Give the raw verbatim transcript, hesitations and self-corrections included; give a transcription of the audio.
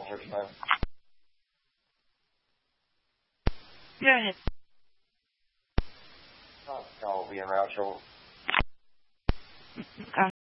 here tonight. Go ahead. Oh, no, we'll be in Rancho.